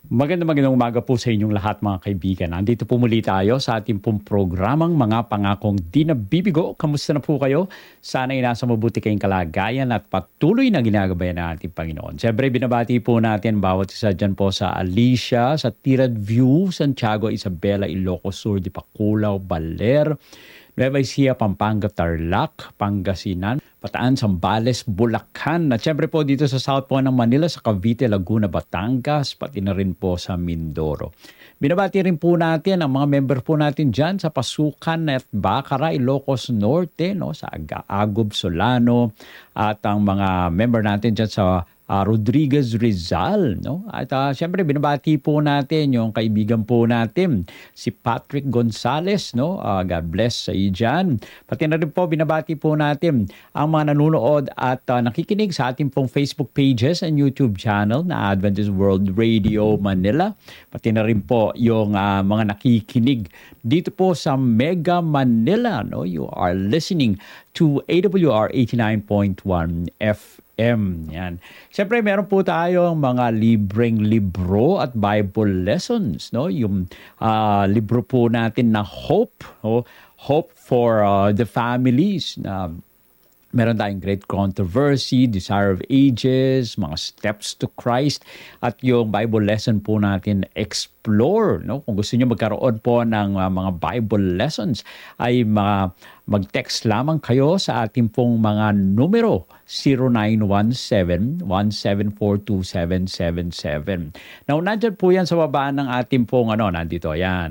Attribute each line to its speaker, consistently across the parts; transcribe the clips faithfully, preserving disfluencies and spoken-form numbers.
Speaker 1: Magandang magandang umaga po sa inyong lahat mga kaibigan. Nandito po muli tayo sa ating pong programang Mga Pangakong Di Nabibigo. Kamusta na po kayo? Sana'y nasa mabuti kayong kalagayan at patuloy na ginagabayan ng ating Panginoon. Siyempre, binabati po natin bawat isa dyan po sa Alicia, sa Tirad View, Santiago, Isabela, Ilocos Sur, Dipaculaw, Baler, Nueva Ecija, Pampanga, Tarlac, Pangasinan, Bataan, Zambales, Bulacan. At syempre po dito sa South po ng Manila, sa Cavite, Laguna, Batangas, pati na rin po sa Mindoro. Binabati rin po natin ang mga member po natin dyan sa Pasukan at Bacara, Ilocos Norte, no, sa Aga- Agob, Solano, at ang mga member natin dyan sa uh, Rodriguez Rizal, no? At uh, syempre binabati po natin yung kaibigan po natin si Patrick Gonzales, no? Uh, God bless sa iyo dyan. Pati na rin po binabati po natin ang mga nanonood at uh, nakikinig sa ating pong Facebook pages and YouTube channel na Adventist World Radio Manila. Pati na rin po yung uh, mga nakikinig dito po sa Mega Manila, no? You are listening to A W R eighty-nine point one F M. Yan. Siyempre, meron po tayong mga libreng libro at Bible lessons, no? Yung uh, libro po natin na Hope, no? Hope for uh, the Families, na meron tayong Great Controversy, Desire of Ages, mga Steps to Christ, at yung Bible lesson po natin, Explore. No? Kung gusto niyo magkaroon po ng uh, mga Bible lessons, ay mga mag-text lamang kayo sa ating pong mga numero zero nine one seven, one seven four two seven seven seven. Now, nandyan po yan sa baba ng ating pong ano, nandito, yan.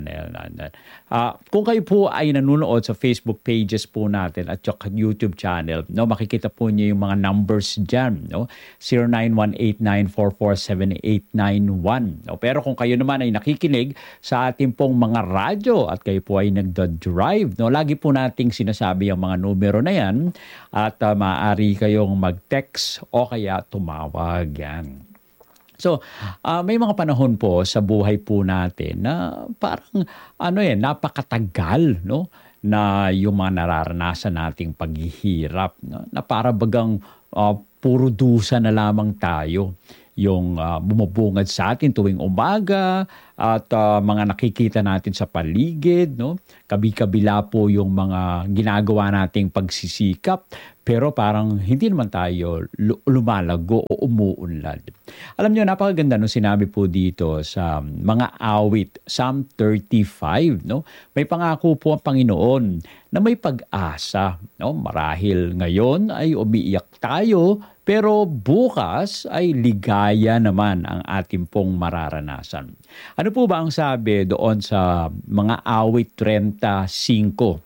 Speaker 1: Uh, kung kayo po ay nanonood sa Facebook pages po natin at YouTube channel, no, makikita po niyo yung mga numbers dyan, no? zero nine one eight nine four four seven eight nine one. No? Pero kung kayo naman ay nakikinig sa ating pong mga radyo at kayo po ay nagda-drive, no, lagi po nating sinasabi ang mga numero na yan at uh, maaari kayong mag-text o kaya tumawag yan. So, uh, may mga panahon po sa buhay po natin na parang ano eh, napakatagal, no? Na yung mga nararanasan nating paghihirap, no? Na para bagang uh, puro dusa na lamang tayo yung uh, bumubungad sa atin tuwing umaga at uh, mga nakikita natin sa paligid, no? Kabi-kabila po yung mga ginagawa nating pagsisikap, pero parang hindi naman tayo lumalago o umuunlad. Alam niyo, napakaganda nung sinabi po dito sa mga awit, Psalm thirty-five, no? May pangako po ang Panginoon na may pag-asa, no? Marahil ngayon ay umiiyak tayo, pero bukas ay ligaya naman ang ating pong mararanasan. Ano po ba ang sabi doon sa mga awit thirty-five?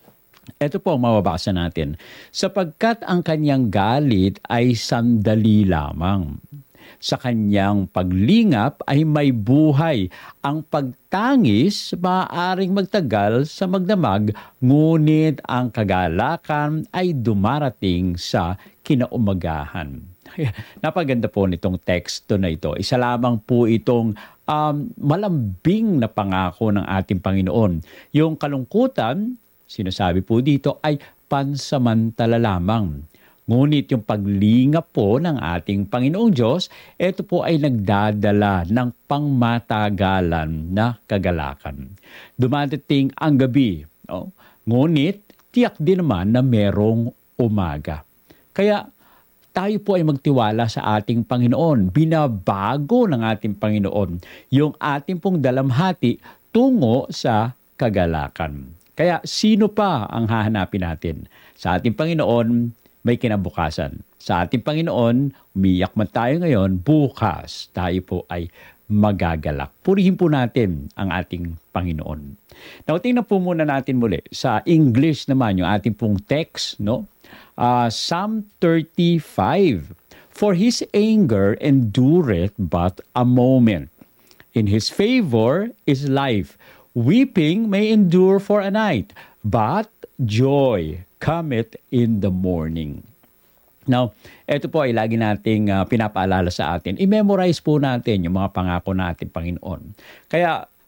Speaker 1: Ito po ang mababasa natin. Sapagkat ang kanyang galit ay sandali lamang. Sa kanyang paglingap ay may buhay. Ang pagtangis maaaring magtagal sa magdamag, ngunit ang kagalakan ay dumarating sa kinaumagahan. Napaganda po nitong teksto na ito. Isa lamang po itong um, malambing na pangako ng ating Panginoon. Yung kalungkutan, sinasabi po dito, ay pansamantala lamang. Ngunit yung paglingap po ng ating Panginoong Diyos, ito po ay nagdadala ng pangmatagalan na kagalakan. Dumadating ang gabi, no? Ngunit tiyak din naman na merong umaga. Kaya tayo po ay magtiwala sa ating Panginoon. Binabago ng ating Panginoon yung ating pong dalamhati tungo sa kagalakan. Kaya sino pa ang hahanapin natin? Sa ating Panginoon, may kinabukasan. Sa ating Panginoon, umiyak man tayo ngayon, bukas tayo po ay magagalak. Purihin po natin ang ating Panginoon. Now, tingnan po muna natin muli. Sa English naman, yung ating pong text, no? Uh, Psalm thirty-five. For his anger endureth but a moment. In his favor is life. Weeping may endure for a night, but joy cometh in the morning. Now, ito po ay lagi nating uh, pinapaalala sa atin. I-memorize po natin yung mga pangako natin, Panginoon. Kaya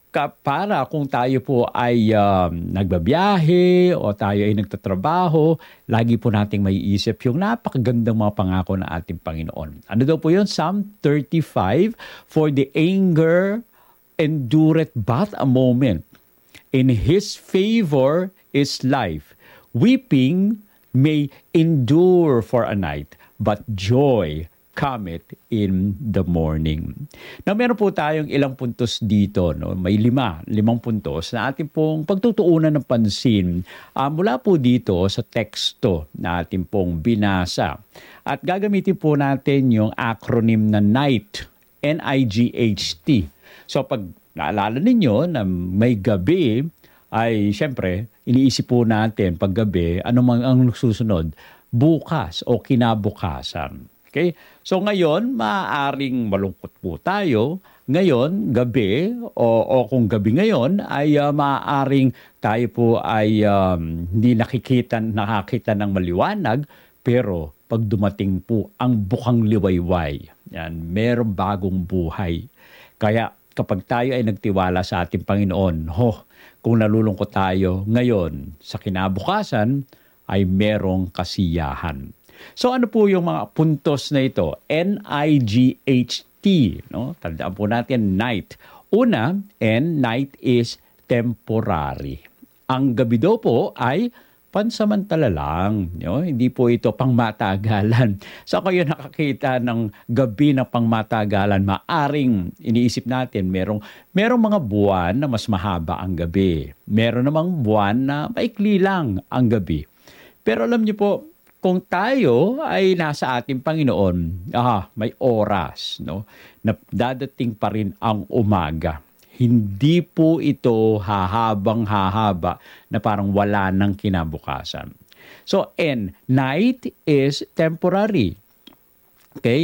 Speaker 1: ka, para kung tayo po ay um, nagbabiyahe o tayo ay nagtatrabaho, lagi po nating maiisip yung napakagandang mga pangako ng ating Panginoon. Ano daw po yun? Psalm thirty-five, "For the anger endureth but a moment. In His favor is life. Weeping may endure for a night, but joy cometh in the morning." Now, meron po tayong ilang puntos dito. No? May lima, limang puntos na ating pong pagtutuunan ng pansin uh, mula po dito sa teksto na ating pong binasa. At gagamitin po natin yung acronym na NIGHT, N I G H T. So, pag naalala ninyo na may gabi, ay syempre, iniisip po natin paggabi, ano man ang susunod? Bukas o kinabukasan. Okay? So ngayon, maaaring malungkot po tayo. Ngayon, gabi, o, o kung gabi ngayon, ay uh, maaaring tayo po ay um, hindi nakikita, nakakita ng maliwanag, pero pag dumating po ang bukang liwayway, yan, merong bagong buhay. Kaya kapag tayo ay nagtiwala sa ating Panginoon, ho, kung nalulungkot tayo ngayon, sa kinabukasan ay merong kasiyahan. So ano po yung mga puntos na ito? N I G H T. No? Tandaan po natin, night. Una, N, night is temporary. Ang gabi daw po ay pansamantala lang. No? Hindi po ito pangmatagalan. So kayo nakakita ng gabi na pangmatagalan, maaring iniisip natin, merong, merong mga buwan na mas mahaba ang gabi. Meron namang buwan na maikli lang ang gabi. Pero alam niyo po, kung tayo ay nasa ating Panginoon, ah, may oras, no, na dadating pa rin ang umaga. Hindi po ito hahabang hahaba na parang wala ng kinabukasan. So, N, night is temporary. Okay?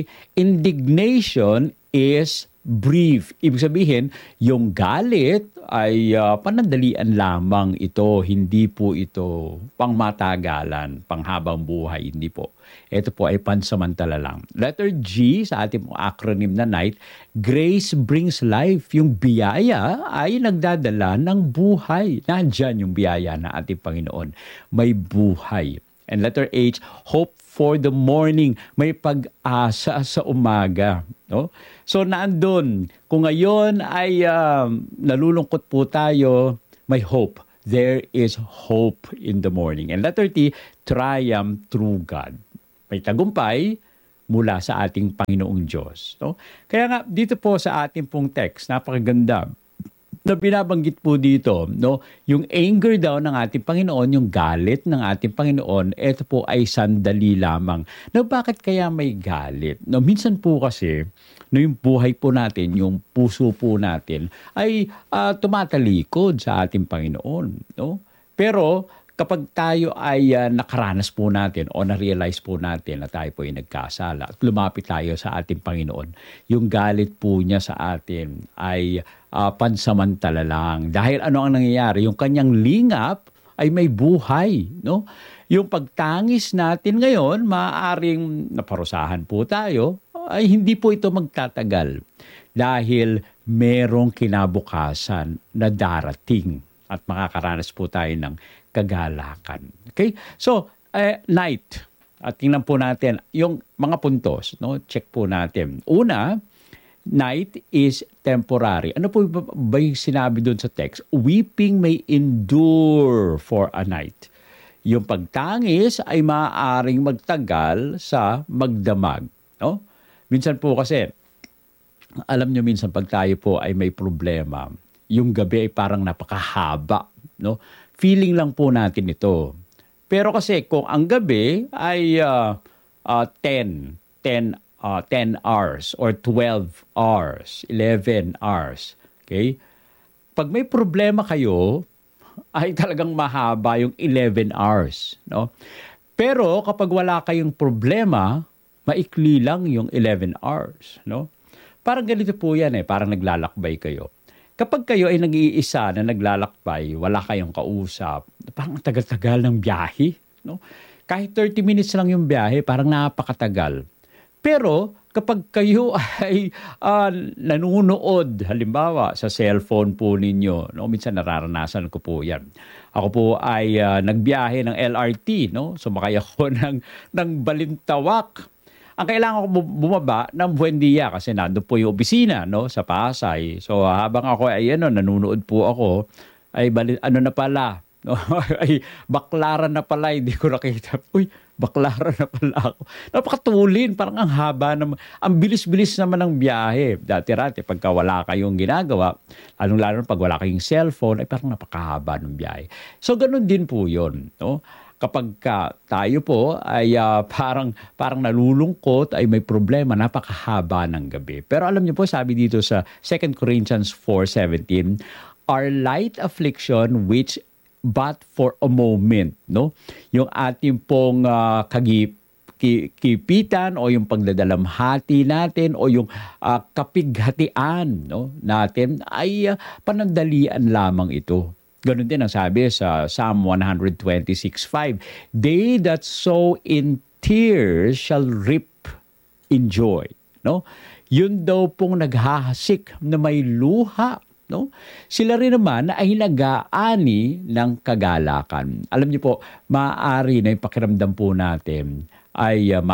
Speaker 1: Indignation is brief. Ibig sabihin, yung galit ay uh, panandalian lamang ito. Hindi po ito pangmatagalan, panghabang buhay. Hindi po. Ito po ay pansamantala lang. Letter G sa ating acronym na night, grace brings life. Yung biyaya ay nagdadala ng buhay. Nandyan yung biyaya na ating Panginoon. May buhay. And letter H, hope for the morning. May pag-asa sa umaga. No? So naandun, kung ngayon ay uh, nalulungkot po tayo, may hope. There is hope in the morning. And letter T, triumph through God. May tagumpay mula sa ating Panginoong Diyos. No? Kaya nga, dito po sa ating pong text, napakaganda na binabanggit po dito, no, yung anger daw ng ating Panginoon, yung galit ng ating Panginoon, ito po ay sandali lamang. No, bakit kaya may galit? No, minsan po kasi, no, yung buhay po natin, yung puso po natin, ay uh, tumatalikod sa ating Panginoon. No? Pero kapag tayo ay uh, nakaranas po natin o na-realize po natin na tayo po ay nagkasala at lumapit tayo sa ating Panginoon, yung galit po niya sa atin ay uh, pansamantala lang. Dahil ano ang nangyayari? Yung kanyang lingap ay may buhay. No? Yung pagtangis natin ngayon, maaaring naparusahan po tayo, ay hindi po ito magtatagal. Dahil merong kinabukasan na darating at makakaranas po tayo ng kagalakan. Okay? So, uh, night. At tingnan po natin yung mga puntos. No? Check po natin. Una, night is temporary. Ano po ba yung sinabi doon sa text? Weeping may endure for a night. Yung pagtangis ay maaaring magtagal sa magdamag. No? Minsan po kasi, alam nyo minsan pag tayo po ay may problema, yung gabi ay parang napakahaba. No? Feeling lang po natin ito. Pero kasi kung ang gabi ay uh, uh, ten, ten, uh, ten hours or twelve hours, eleven hours, okay? Pag may problema kayo, ay talagang mahaba yung eleven hours. No? Pero kapag wala kayong problema, maikli lang yung eleven hours. No? Parang ganito po yan eh, parang naglalakbay kayo. Kapag kayo ay nag-iisa na naglalakbay, wala kayong kausap, parang tagal-tagal ng biyahe. No? Kahit thirty minutes lang yung biyahe, parang napakatagal. Pero kapag kayo ay ah, nanonood, halimbawa sa cellphone po ninyo, no? Minsan nararanasan ko po yan. Ako po ay ah, nagbiyahe ng L R T, no? Sumakay ako ng, ng Balintawak. Ang kailangan ko bu- bumaba ng Buendia kasi nandun po yung opisina, no, sa Pasay. So habang ako ay ano, nanonood po ako, ay bali, ano na pala, no? Ay baklaran na pala, hindi ko nakita. Uy, baklaran na pala ako. Napakatulin, parang ang haba naman. Ang bilis-bilis naman ng biyahe. Dati-rati, pagka wala kayong ginagawa, anong-lalo pag wala kayong cellphone, ay parang napakahaba ng biyahe. So ganun din po yun, no? Kapag ka tayo po ay ah, parang parang nalulungkot, ay may problema, napakahaba ng gabi. Pero alam niyo po, sabi dito sa Second Corinthians four seventeen, our light affliction which but for a moment, no? Yung ating pong ah, kagip ki- kipitan o yung pagdadalamhati natin o yung ah, kapighatian, no, natin ay ah, panandalian lamang ito. Ganun din ang sabi sa Psalm one twenty-six five. They that sow in tears shall reap in joy. No? Yun daw pong naghahasik na may luha. No? Sila rin naman ay nag-aani ng kagalakan. Alam niyo po, maaari na yung pakiramdam po natin ay uh,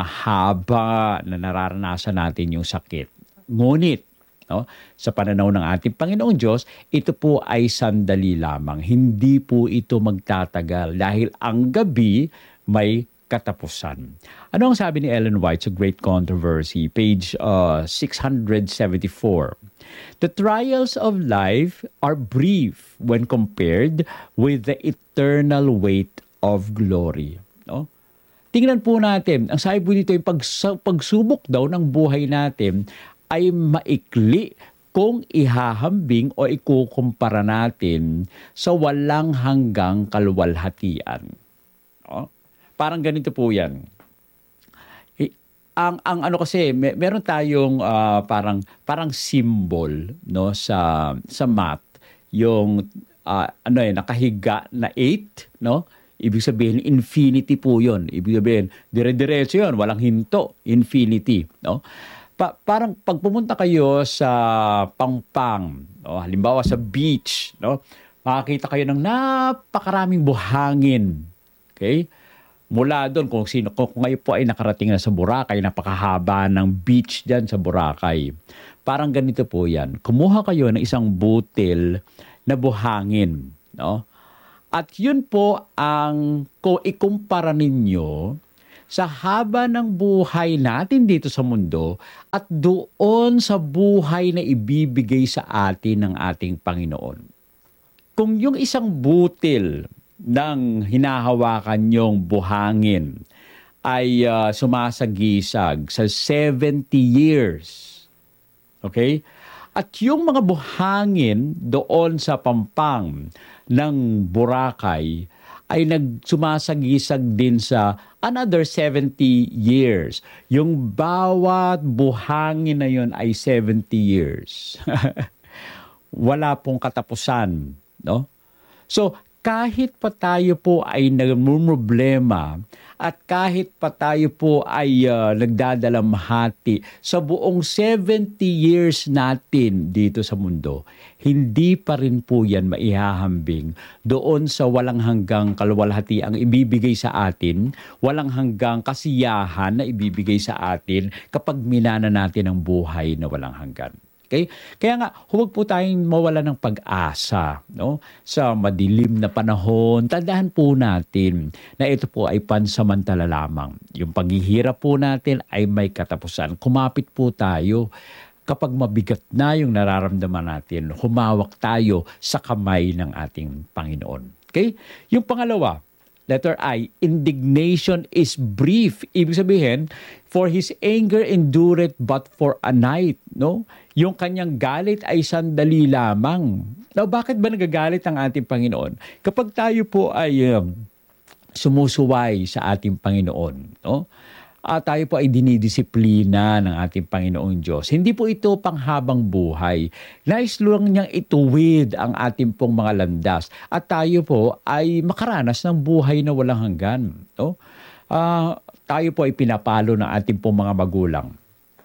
Speaker 1: mahaba na nararanasan natin yung sakit. Ngunit, no, sa pananaw ng ating Panginoong Diyos, ito po ay sandali lamang. Hindi po ito magtatagal dahil ang gabi may katapusan. Ano ang sabi ni Ellen White sa Great Controversy, page uh, six seventy-four? The trials of life are brief when compared with the eternal weight of glory. No? Tingnan po natin, ang sabi po dito, yung pags- pagsubok daw ng buhay natin ay maikli kung ihahambing o ikukumpara natin sa walang hanggang kaluwalhatian. No? Parang ganito po yan. Eh, Ang ang ano kasi may, meron tayong ah, parang parang symbol, no, sa sa math, yung ah, ano eh nakahiga na eight, no? Ibig sabihin infinity po 'yon. Ibig sabihin dire-diretso 'yon, walang hinto, infinity, no? Pa- parang pag pumunta kayo sa Pangpang, no, halimbawa sa beach, no, makakita kayo ng napakaraming buhangin. Okay? Mula doon, kung sino, kung ngayon po ay nakarating na sa Boracay, napakahaba ng beach dyan sa Boracay. Parang ganito po yan. Kumuha kayo ng isang butil na buhangin, no? At yun po ang, kung ikumpara ninyo sa haba ng buhay natin dito sa mundo at doon sa buhay na ibibigay sa atin ng ating Panginoon. Kung yung isang butil ng hinahawakan yung buhangin ay uh, sumasagisag sa seventy years, okay? At yung mga buhangin doon sa pampang ng Boracay ay nagsumasagisag din sa another seventy years. Yung bawat buhangin na yun ay seventy years. Wala pong katapusan, no? So, kahit pa tayo po ay nagmumroblema at kahit pa tayo po ay uh, nagdadalamhati sa buong seventy years natin dito sa mundo, hindi pa rin po yan maihahambing doon sa walang hanggang kaluwalhati ang ibibigay sa atin, walang hanggang kasiyahan na ibibigay sa atin kapag minana natin ang buhay na walang hanggan. Okay? Kaya nga, huwag po tayong mawala ng pag-asa, no? Sa madilim na panahon, tandaan po natin na ito po ay pansamantala lamang. Yung paghihirap po natin ay may katapusan. Kumapit po tayo. Kapag mabigat na yung nararamdaman natin, humawak tayo sa kamay ng ating Panginoon. Okay? Yung pangalawa, letter I, indignation is brief. Ibig sabihin, for his anger endureth but for a night, no? Yung kanyang galit ay sandali lamang. Now, bakit ba nagagalit ang ating Panginoon? Kapag tayo po ay um, sumusuway sa ating Panginoon, no? At tayo po ay dinidisiplina ng ating Panginoong Diyos. Hindi po ito panghabang buhay. Nais lang niyang ituwid ang ating pong mga landas. At tayo po ay makaranas ng buhay na walang hanggan. No? Uh, tayo po ay pinapalo ng ating pong mga magulang.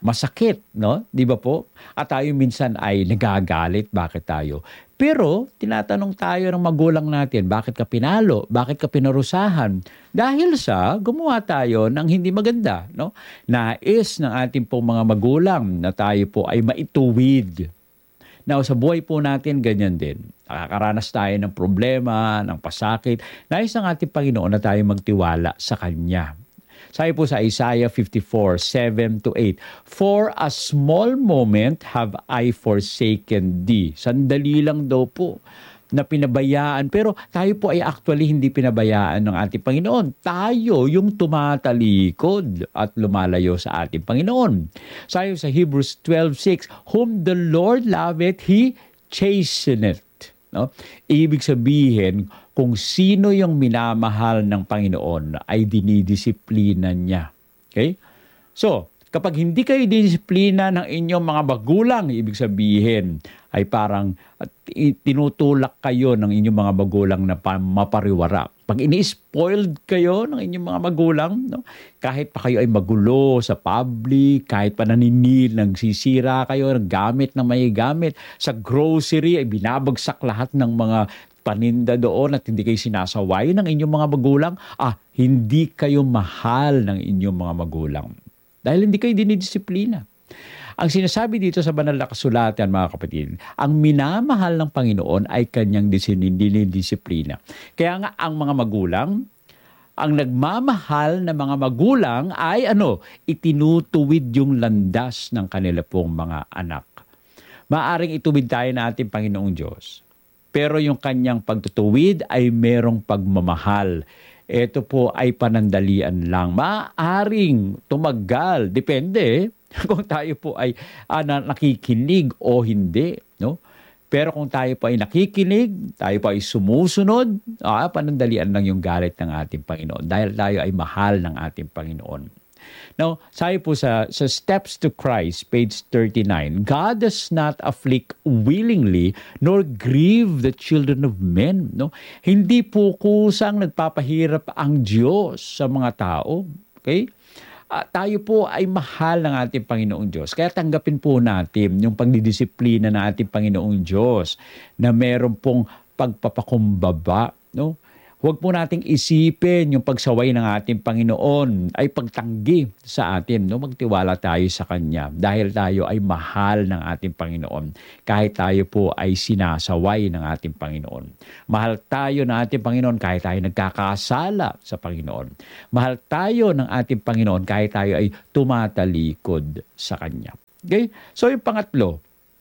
Speaker 1: masakit, no? 'Di ba po? At tayo minsan ay nagagalit, bakit tayo? Pero tinatanong tayo ng magulang natin, bakit ka pinalo? Bakit ka pinarusahan? Dahil sa gumawa tayo ng hindi maganda, no? Nais ng ating pong mga magulang na tayo po ay maituwid. Now, sa buhay po natin, ganyan din. Nakakaranas tayo ng problema, ng pasakit. Nais ng ating Panginoon na tayo magtiwala sa Kanya. Sabi po sa Isaiah fifty-four, seven to eight, "For a small moment have I forsaken thee." Sandali lang daw po na pinabayaan. Pero tayo po ay actually hindi pinabayaan ng ating Panginoon. Tayo yung tumatalikod at lumalayo sa ating Panginoon. Sabi sa Hebrews twelve six, "Whom the Lord loveth, He chasteneth." No? Ibig sabihin, kung sino yung minamahal ng Panginoon ay dinidisiplina niya. Okay? So, kapag hindi kayo disiplina ng inyong mga magulang, ibig sabihin ay parang at, tinutulak kayo ng inyong mga magulang na pa, mapariwara. Pag ini-spoiled kayo ng inyong mga magulang, no? Kahit pa kayo ay magulo sa public, kahit pa naninil, nagsisira kayo ng gamit na may gamit, sa grocery ay binabagsak lahat ng mga paninda doon at hindi kayo sinasaway ng inyong mga magulang, ah, hindi kayo mahal ng inyong mga magulang. Dahil hindi kayo dinidisiplina. Ang sinasabi dito sa banal na kasulatan, mga kapatid, ang minamahal ng Panginoon ay kanyang dinidisiplina. Kaya nga ang mga magulang, ang nagmamahal na mga magulang ay ano, itinutuwid yung landas ng kanila pong mga anak. Maaring ituwid tayo na ating Panginoong Diyos. Pero yung kanyang pagtutuwid ay merong pagmamahal. Ito po ay panandalian lang. Maaring tumagal. Depende kung tayo po ay ah, nakikinig o hindi. No? Pero kung tayo po ay nakikinig, tayo po ay sumusunod, ah, panandalian lang yung galit ng ating Panginoon. Dahil tayo ay mahal ng ating Panginoon. Now, sabi po sa, sa Steps to Christ, page thirty-nine, "God does not afflict willingly nor grieve the children of men." No? Hindi po kusang nagpapahirap ang Diyos sa mga tao. Okay? Uh, tayo po ay mahal ng ating Panginoong Diyos. Kaya tanggapin po natin yung pagdidisiplina ng ating Panginoong Diyos na meron pong pagpapakumbaba. No? Huwag po nating isipin yung pagsaway ng ating Panginoon ay pagtanggi sa atin. No? Magtiwala tayo sa Kanya dahil tayo ay mahal ng ating Panginoon. Kahit tayo po ay sinasaway ng ating Panginoon. Mahal tayo ng ating Panginoon kahit tayo nagkakasala sa Panginoon. Mahal tayo ng ating Panginoon kahit tayo ay tumatalikod sa Kanya. Okay? So yung pangatlo,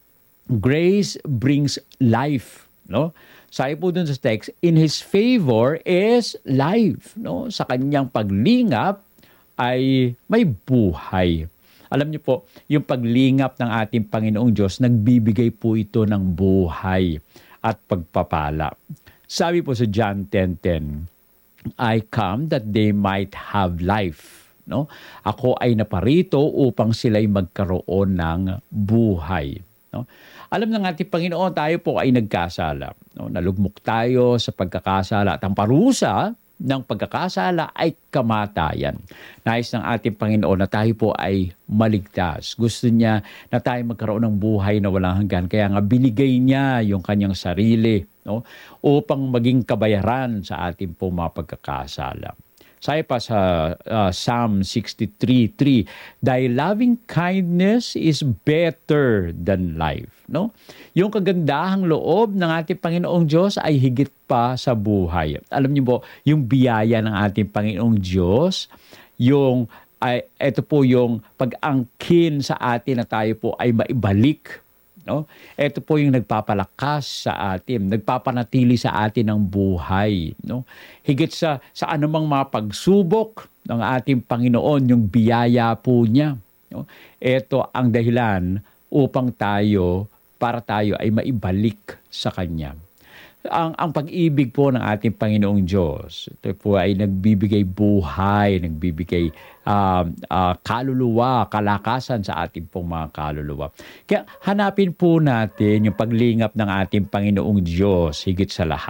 Speaker 1: grace brings life. No? Sabi po dun sa text, in His favor is life. No? Sa kanyang paglingap ay may buhay. Alam niyo po, yung paglingap ng ating Panginoong Diyos, nagbibigay po ito ng buhay at pagpapala. Sabi po sa John ten ten, "I come that they might have life." No? Ako ay naparito upang sila'y magkaroon ng buhay. No? Alam ng ating Panginoon, tayo po ay nagkasala. No? Nalugmok tayo sa pagkakasala at ang parusa ng pagkakasala ay kamatayan. Nais ng ating Panginoon na tayo po ay maligtas. Gusto niya na tayo magkaroon ng buhay na walang hanggan. Kaya nga binigay niya yung kanyang sarili, no? Upang maging kabayaran sa ating po mga pagkakasala. Sabi pa sa uh, Psalm sixty-three three, "Thy loving kindness is better than life." No? Yung kagandahang loob ng ating Panginoong Diyos ay higit pa sa buhay. Alam niyo po, yung biyaya ng ating Panginoong Diyos, yung ay ito po yung pag-angkin sa atin na tayo po ay maibalik. No? Ito po yung nagpapalakas sa atin, nagpapanatili sa atin ng buhay. No? Higit sa, sa anumang mga pagsubok ng ating Panginoon, yung biyaya po niya. No? Ito ang dahilan upang tayo, para tayo ay maibalik sa Kanya. Ang, ang pag-ibig po ng ating Panginoong Diyos, ito po ay nagbibigay buhay, nagbibigay uh, uh, kaluluwa, kalakasan sa ating pong mga kaluluwa. Kaya hanapin po natin yung paglingap ng ating Panginoong Diyos higit sa lahat.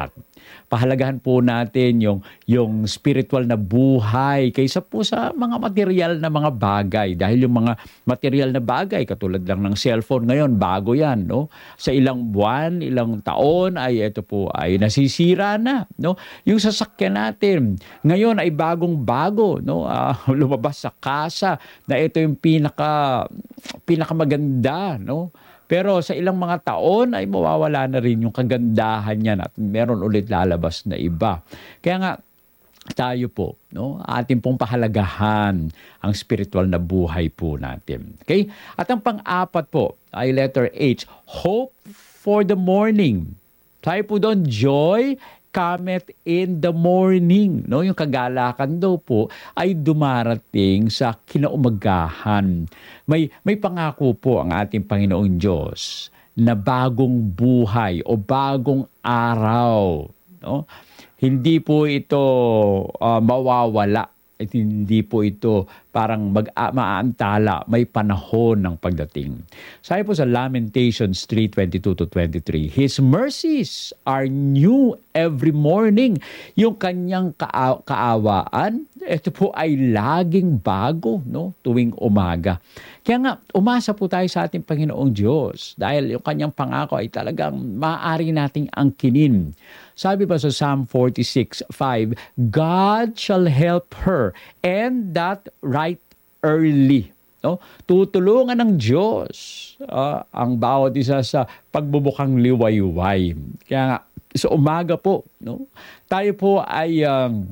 Speaker 1: Pahalagahan po natin yung, yung spiritual na buhay kaysa po sa mga material na mga bagay. Dahil yung mga material na bagay, katulad lang ng cellphone ngayon, bago yan. No? Sa ilang buwan, ilang taon, ay ito po ay nasisira na. No? Yung sasakyan natin, ngayon ay bagong-bago. No? Uh, lumabas sa kasa na ito yung pinaka, pinakamaganda. No? Pero sa ilang mga taon ay mawawala na rin yung kagandahan niyan at meron ulit lalabas na iba. Kaya nga tayo po, no, ating pong pahalagahan ang spiritual na buhay po natin. Okay? At ang pang-apat po ay letter H, hope for the morning. Tayo po doon, joy cometh in the morning. No? Yung kagalakan daw po ay dumarating sa kinaumagahan. May, may pangako po ang ating Panginoong Diyos na bagong buhay o bagong araw. No? Hindi po ito uh, mawawala. At hindi po ito parang mag maaantala, may panahon ng pagdating. Sabi po sa Lamentations three twenty-two to twenty-three, His mercies are new every morning. Yung kanyang kaa kaawaan, ito po ay laging bago, no, tuwing umaga. Kaya nga, umasa po tayo sa ating Panginoong Diyos dahil yung kanyang pangako ay talagang maaari nating angkinin. Sabi ba sa Psalm forty-six five, God shall help her and that right early. No? Tutulungan ng Diyos uh, ang bawat isa sa pagbubukang liwayway. Kaya nga, sa umaga po, no? Tayo po ay um,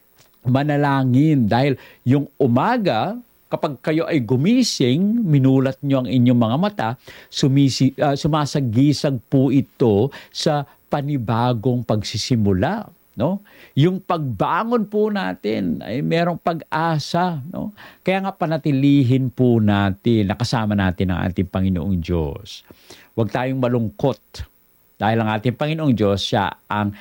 Speaker 1: manalangin dahil yung umaga, kapag kayo ay gumising, minulat nyo ang inyong mga mata, sumisi, uh, sumasagisag po ito sa panibagong pagsisimula. No? Yung pagbangon po natin ay merong pag-asa. No? Kaya nga panatilihin po natin, nakasama natin ang ating Panginoong Diyos. Huwag tayong malungkot dahil ang ating Panginoong Diyos, siya ang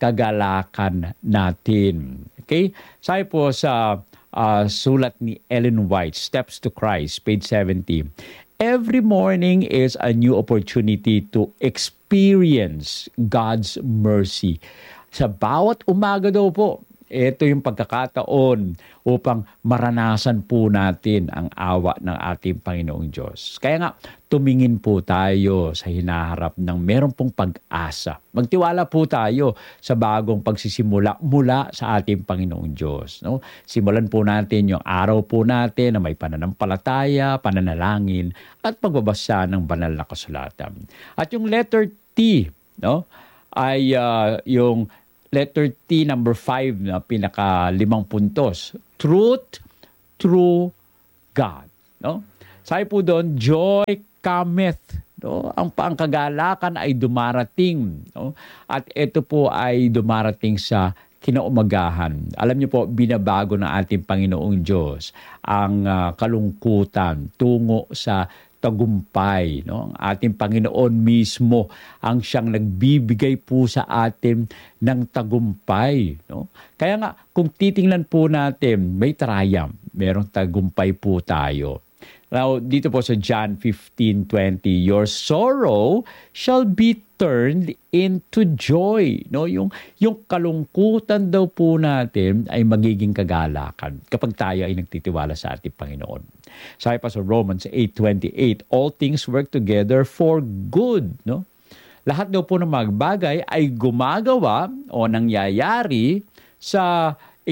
Speaker 1: kagalakan natin. Okay? Sabi po sa uh, sulat ni Ellen White, Steps to Christ, page seventy, every morning is a new opportunity to experience God's mercy. Sa bawat umaga daw po, ito yung pagkakataon upang maranasan po natin ang awa ng ating Panginoong Diyos. Kaya nga, tumingin po tayo sa hinaharap ng meron pong pag-asa. Magtiwala po tayo sa bagong pagsisimula mula sa ating Panginoong Diyos. No? Simulan po natin yung araw po natin na may pananampalataya, pananalangin, at pagbabasa ng banal na kasulatan. At yung letter T, no, ay uh, yung letter T number five na pinaka limang puntos. Truth through God. No? Sabi po doon, joy cometh. No? Ang pangkagalakan ay dumarating. No? At ito po ay dumarating sa kinaumagahan. Alam niyo po, binabago ng ating Panginoong Diyos ang uh, kalungkutan tungo sa tagumpay. No? Ang ating Panginoon mismo ang siyang nagbibigay po sa atin ng tagumpay. No? Kaya nga, kung titingnan po natin, may triumph, merong tagumpay po tayo. Now, dito po sa John fifteen twenty, your sorrow shall be turned into joy. No, yung yung kalungkutan daw po natin ay magiging kagalakan kapag tayo ay nagtitiwala sa ating Panginoon. Sabi pa sa Romans eight twenty-eight, all things work together for good, no? Lahat daw po ng mga bagay ay gumagawa o nangyayari sa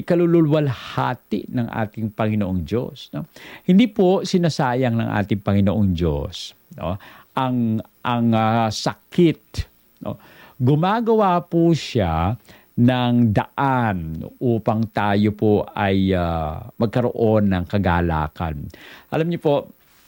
Speaker 1: ikalululwalhati ng ating Panginoong Diyos. No? Hindi po sinasayang ng ating Panginoong Diyos, no? ang ang uh, sakit. No? Gumagawa po siya ng daan upang tayo po ay uh, magkaroon ng kagalakan. Alam niyo po,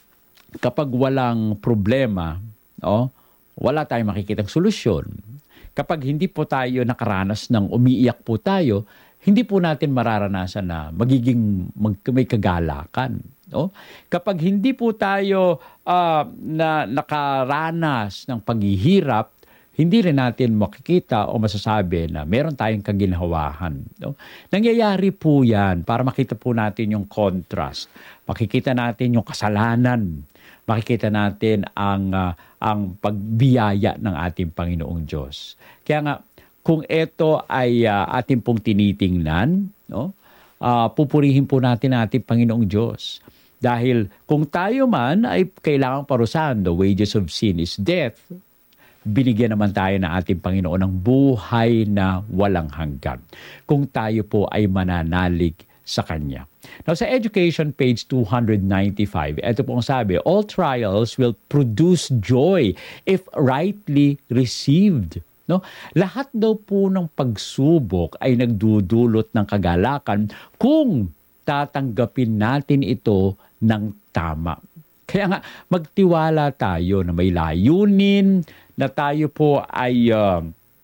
Speaker 1: kapag walang problema, no? Wala tayong makikitang solusyon. Kapag hindi po tayo nakaranas ng umiiyak po tayo, hindi po natin mararanasan na magiging mag, may kagalakan. No? Kapag hindi po tayo uh, na nakaranas ng paghihirap, hindi rin natin makikita o masasabi na meron tayong kaginhawahan. No? Nangyayari po yan para makita po natin yung contrast. Makikita natin yung kasalanan. Makikita natin ang, uh, ang pagbiyaya ng ating Panginoong Diyos. Kaya nga, kung ito ay uh, ating pong tinitingnan, no? Uh, pupurihin po natin ating Panginoong Diyos. Dahil kung tayo man ay kailangang parusahan, the wages of sin is death, binigyan naman tayo ng ating Panginoon ng buhay na walang hanggan. Kung tayo po ay mananalig sa Kanya. Now, sa education page two ninety-five, ito po ang sabi, all trials will produce joy if rightly received. No? Lahat daw po ng pagsubok ay nagdudulot ng kagalakan kung tatanggapin natin ito ng tama. Kaya nga, magtiwala tayo na may layunin, na tayo po ay uh,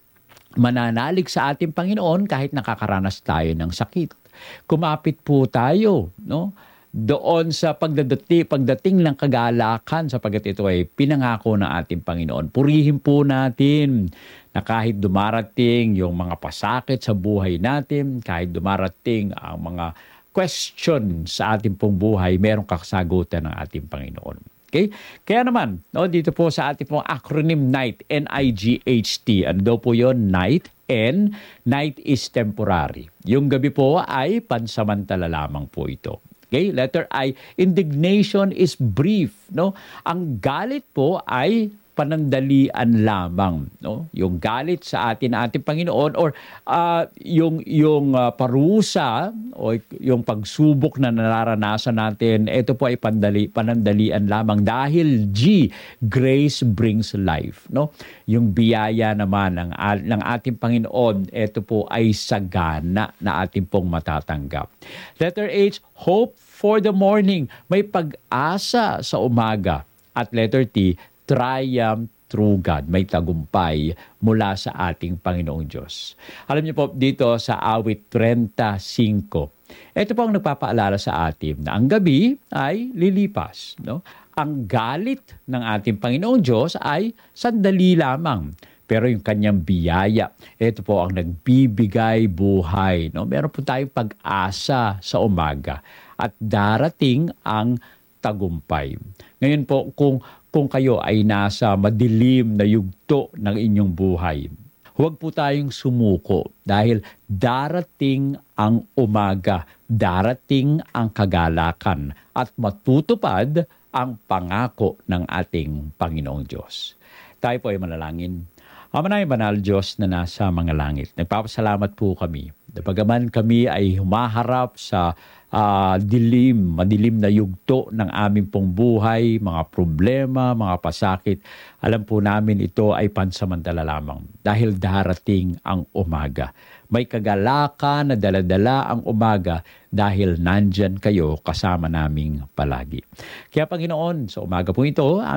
Speaker 1: mananalig sa ating Panginoon kahit nakakaranas tayo ng sakit. Kumapit po tayo, no? Doon sa pagdating, pagdating ng kagalakan sapagkat ito ay pinangako ng ating Panginoon. Purihin po natin na kahit dumarating yung mga pasakit sa buhay natin, kahit dumarating ang mga question sa ating pong buhay, merong kasagutan ng ating Panginoon. Okay? Kaya naman, no, dito po sa ating pong acronym NIGHT, N I G H T. Ano daw po yun? Night. N, night is temporary. Yung gabi po ay pansamantala lamang po ito. Okay? Letter I, indignation is brief. No? Ang galit po ay panandalian lamang, no? Yung galit sa atin ating Panginoon or uh, yung yung uh, parusa o yung pagsubok na nararanasan natin, ito po ay pandali, panandalian lamang dahil G, grace brings life, no? Yung biyaya naman ng ng ating Panginoon, ito po ay sagana na ating pong matatanggap. Letter H, hope for the morning, may pag-asa sa umaga. At letter T, triumph through God. May tagumpay mula sa ating Panginoong Diyos. Alam niyo po, dito sa awit thirty-five, ito po ang nagpapaalala sa atin na ang gabi ay lilipas. No? Ang galit ng ating Panginoong Diyos ay sandali lamang. Pero yung kanyang biyaya, ito po ang nagbibigay buhay. No? Meron po tayong pag-asa sa umaga. At darating ang tagumpay. Ngayon po, kung kung kayo ay nasa madilim na yugto ng inyong buhay, huwag po tayong sumuko dahil darating ang umaga, darating ang kagalakan at matutupad ang pangako ng ating Panginoong Diyos. Tayo po ay manalangin. Ama namin banal Diyos na nasa mga langit, nagpapasalamat po kami. Bagaman kami ay humaharap sa uh, dilim, madilim na yugto ng aming pong buhay, mga problema, mga pasakit, alam po namin ito ay pansamantala lamang dahil darating ang umaga. May kagalakan na daladala ang umaga dahil nandyan kayo kasama naming palagi. Kaya Panginoon, sa umaga po ito,